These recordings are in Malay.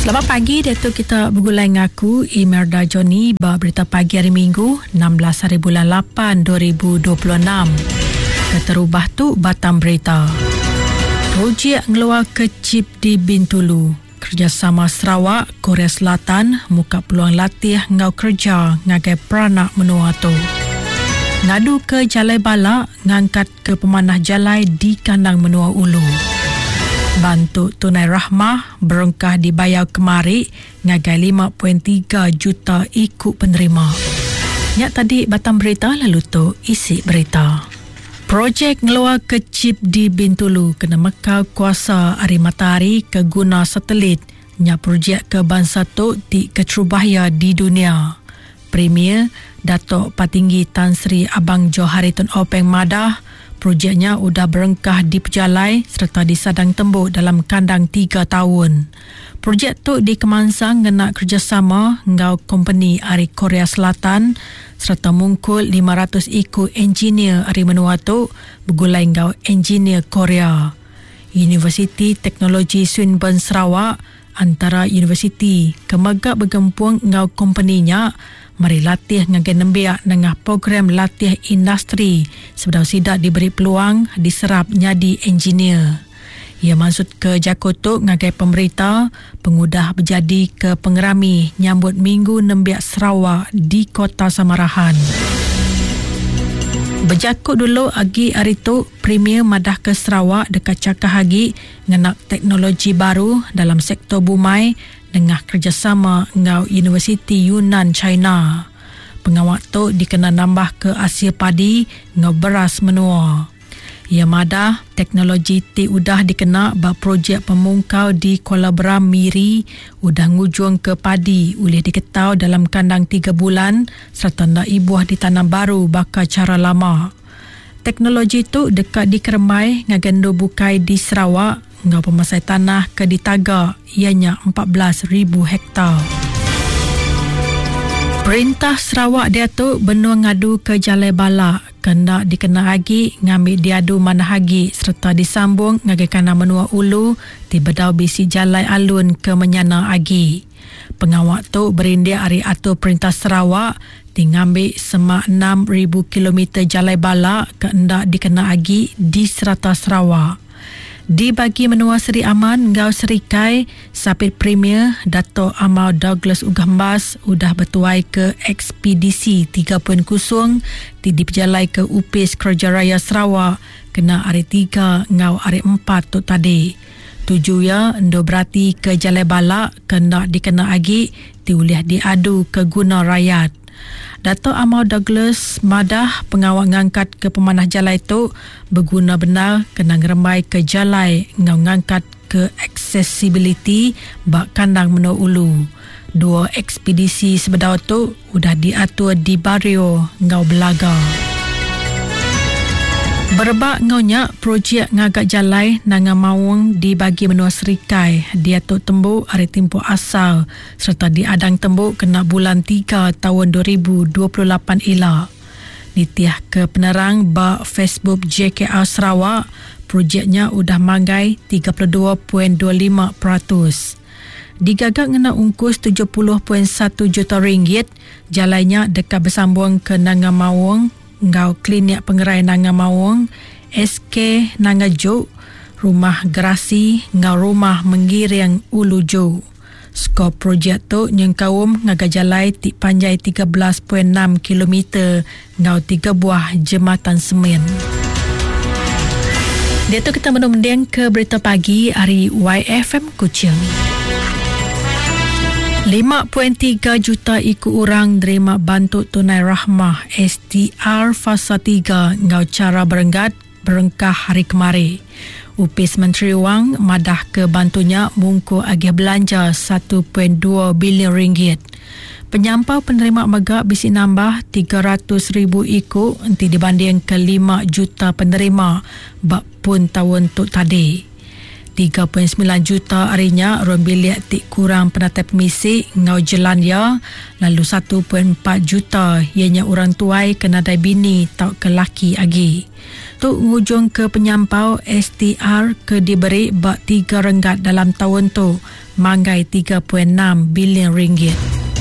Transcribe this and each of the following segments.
Selamat pagi, Datuk. Kita bergulai dengan aku, Imelda Joni, berita pagi hari Minggu, 16 hari bulan 8, 2026. Keterubah tu Batam Berita. Projek ngeluar kecip di Bintulu. Kerjasama Sarawak, Korea Selatan, muka peluang latih ngau kerja ngagai peranak menua tu. Ngadu ke Jalai Balak, ngangkat ke pemanah jalai di kandang menua Ulu. Bantu tunai rahmah berengkah dibayar kemari ngagai 5.3 juta ikut penerima. Nyak tadi Batam Berita, lalu tu isi berita. Projek ngeluar kecip di Bintulu kena mekau kuasa hari matahari ke guna satelit. Nyak projek ke bangsa tu di keterubahaya di dunia. Premier Datuk Patinggi Tan Sri Abang Johari Tun Openg Madah, projeknya sudah berengkah di Pejalai serta disadang tembuk dalam kandang 3 tahun. Projek tu dikemansang ngena kerjasama ngau company dari Korea Selatan serta mungkul 500 ikut engineer dari menua tu bergulai ngau engineer Korea. Universiti Teknologi Swinburne Sarawak antara universiti kemagak bergempung ngau company-nya mari latih ngagai nembiak nengah program latih industri sebelum sidak diberi peluang diserap nyadi engineer. Ia maksud ke Jakotok ngagai pemerintah pengudah berjadi ke pengerami nyambut Minggu Nembiak Sarawak di Kota Samarahan. Berjakut dulu agi hari tu Premier Madah ke Sarawak dekat Cakah Hagi ngenak teknologi baru dalam sektor bumai dengan kerjasama ngau Universiti Yunnan China. Pengawak tu dikena nambah ke Asia Padi ngau beras menua. Ia madah teknologi ti udah dikena bak projek pemungkau di Kuala Beram Miri udah ngujung ke padi boleh diketau dalam kandang 3 bulan serta nak ibuah ditanam baru bakal cara lama. Teknologi tu dekat di Keremai ngagendo bukai di Sarawak ngau pemasai tanah ke di Tagak ianya 14,000 hektar. Perintah Sarawak dia tu benua ngadu ke Jalai Balak kena dikena agi ngambil diadu mana hagi serta disambung ngagai kana menua Ulu di bedau bisi Jalai Alun ke menyana agi. Pengawak tu berindia hari atur Perintah Sarawak di ngambil semak 6,000 km Jalai Balak ke hendak dikena agi di serata Sarawak. Dibagi menua Seri Aman ngau Serikai, Sapit Premier Dato' Amal Douglas Ugambas udah bertuai ke ekspedisi 3.0 di Pejalai ke Upis Kerja Raya Sarawak kena hari 3 ngau hari 4 tu tadi. Tuju ya endo berarti ke Jalai Balak kena dikena agi diulih diadu ke guna rakyat. Dato' Amal Douglas madah pengawal ngangkat ke pemanah jalai tu berguna benar kena ngeremai ke jalai ngau ngangkat ke accessibility bak kandang menua Ulu. 2 ekspedisi sebedau tu udah diatur di Bario ngau Belaga. Berbak ngaunya projek ngagak jalai nanga mawang dibagi menua Serikai diatur tembuk hari tempoh asal serta diadang tembuk kena bulan 3 tahun 2028 ila. Nitiah ke penerang bak Facebook JKR Sarawak projeknya udah manggai 32.25%. Digagak ngena ungkus 70.1 juta ringgit jalainya dekat bersambung ke Nanga Mawang ngau klinik pengerai Nanga Mawang, SK Nanga Jo, rumah gerasi ngau rumah menggiring Ulu Jo. Skop projek tu nyengkawum ngagajalai ti panjai 13.6 km ngau 3 buah jembatan semen. Dia tu kita menundang ke berita pagi hari YFM Kuching. 5.3 juta ikut orang terima bantu tunai rahmah STR Fasa 3 ngau cara berengkah hari kemari. Upis Menteri Wang madah ke bantunya mungku agih belanja 1.2 bilion ringgit. Penyampau penerima megak bisi nambah 300,000 ikut nanti dibanding ke 5 juta penerima bak pun tahun tu tadi. 3.9 juta harinya orang bilik tik kurang penatai permisi ngau jelan ya, lalu 1.4 juta ianya orang tuai kena dai bini tau ke laki agi. Tu ngujung ke penyampau STR ke diberi bak 3 renggat dalam tahun tu, manggai 3.6 bilion ringgit.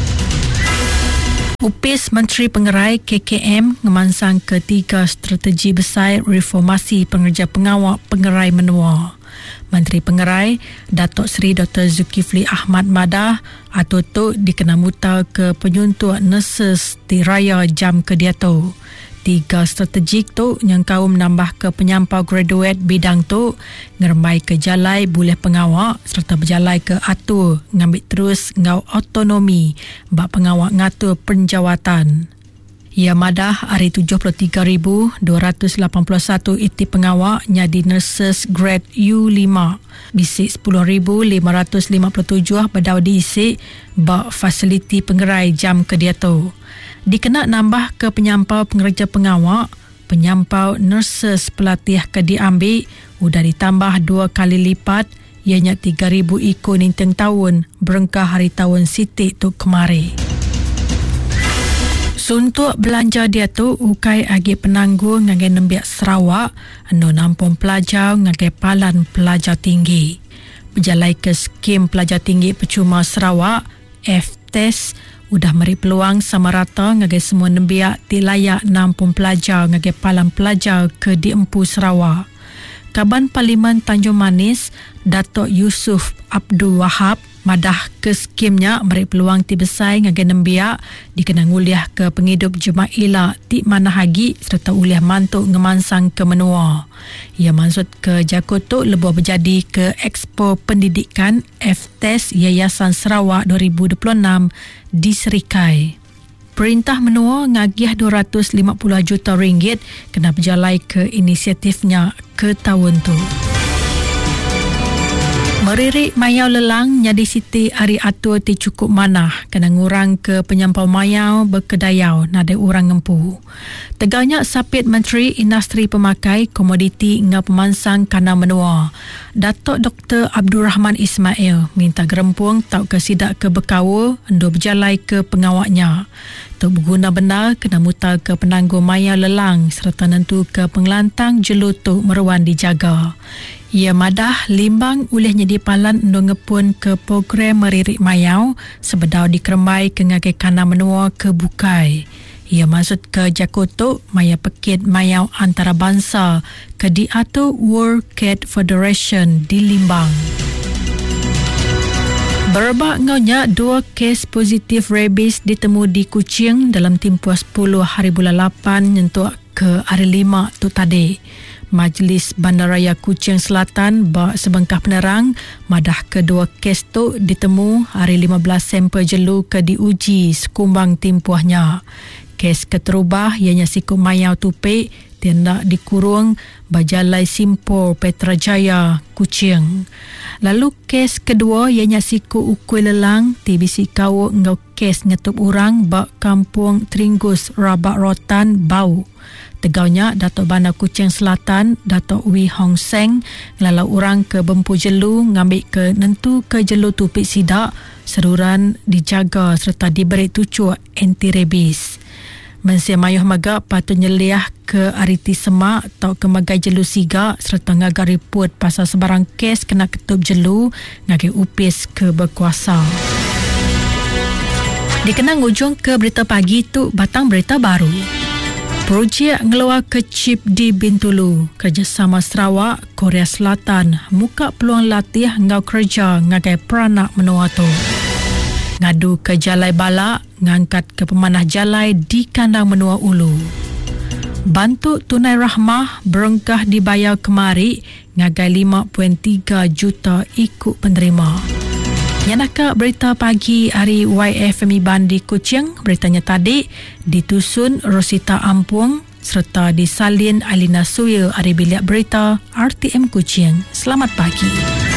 Upis Menteri Pengerai KKM ngemansang ketiga strategi besar reformasi pengerja pengawal pengerai menua. Menteri Pengerai Datuk Seri Dr. Zulkifli Ahmad Madah atau tu dikena muta ke penyuntuk nurses di raya jam ke dia tu. 3 strategik tu yang kaum menambah ke penyampau graduate bidang tu ngermai ke jalai boleh pengawak serta berjalai ke atur ngambil terus ngau autonomi bak pengawak ngatur penjawatan. Ia madah hari 73,281 iti pengawak nyadi nurses grade U5. Bisik 10,557 berdau diisi bak fasiliti pengerai jam ke dia tu. Dikena nambah ke penyampau pengerja pengawak, penyampau nurses pelatih ke diambil sudah ditambah 2 kali lipat, ianya 3,000 ikut ninteng tahun berengkah hari tahun sitik tu kemari. Suntuk belanja dia tu ukai agi penanggung ngagai nembiak Sarawak anu nampung pelajar ngagai palan pelajar tinggi. Berjalai ke skim pelajar tinggi percuma Sarawak FTES udah meri peluang sama rata ngagai semua nembiak ti layak nampung pelajar ngagai palan pelajar ke di Empu Sarawak. Kaban Parlimen Tanjung Manis Datuk Yusuf Abdul Wahab madah ke skimnya beri peluang ti besai ngagai nembiak dikena nguliah ke penghidup jemaah ti manahagi serta uliah mantuk ngemansang ke menua. Ia maksud ke Jakoto lebuh berjadi ke Expo Pendidikan FTES Yayasan Sarawak 2026 di Serikai. Perintah menua ngagiah 250 juta ringgit kena berjalai ke inisiatifnya ke tahun tu. Meririk mayau lelang nyadi siti hari atur ti cukup manah kena ngurang ke penyampau mayau berkedayau nadai orang ngempu. Teganya sapit Menteri Industri Pemakai Komoditi ngau pemansang kana menua. Datuk Dr. Abdul Rahman Ismail minta gerempung tau ke sidak ke berkawa endo berjalai ke pengawaknya. Tok berguna benar kena muta ke penanggung mayau lelang serta nentu ke pengelantang jelutuk meruan dijaga. Ia madah limbang oleh nyedi palan endo ngepun ke program meririk mayau sebedau dikeremai ke ngagai kana menua ke bukai. Ia maksud ke Jakoto maya pekit mayau antarabangsa ke diatur World Cat Federation di Limbang. Berbak ngaunya 2 kes positif rabies ditemu di Kuching dalam tempoh 10 hari bulan 8 nyentuh ke hari 5 tu tadi. Majlis Bandaraya Kuching Selatan bak sebengkah penerang madah kedua kes tu ditemu hari 15 sampel jelu ke diuji sekumbang tempohnya. Kes keterubah ianya siku mayau tupik tindak dikurung Bajalai Simpor Petrajaya Kuching. Lalu kes kedua ianya siku ukui lelang tibisi kau ngau kes ngetup orang bak kampung Tringgus Rabak Rotan Bau. Tegaunya Datuk Bandar Kuching Selatan Datuk Wee Hong Seng ngelalau orang ke Bempu Jelu ngambil ke nentu ke Jelu tupik sidak seruran dijaga serta diberi tucuk anti-rabies. Mensia mayuh magak patut nyeliah ke ariti semak atau ke magai Jelu siga serta ngagar report pasal sebarang kes kena ketup Jelu ngagai upis ke berkuasa. Dikenang ujung ke berita pagi tu batang berita baru. Projek ngeluar ke chip di Bintulu, kerjasama Sarawak, Korea Selatan, muka peluang latih ngau kerja ngagai peranak menua tu. Ngadu ke Jalai Balak, ngangkat ke pemanah Jalai di kandang menua Ulu. Bantu tunai rahmah berengkah dibayar kemari ngagai 5.3 juta ikut penerima. Yanaka berita pagi hari YFM Bandi Kuching, beritanya tadi ditusun Rosita Ampung serta disalin Alina Suya dari bilik berita RTM Kuching. Selamat pagi.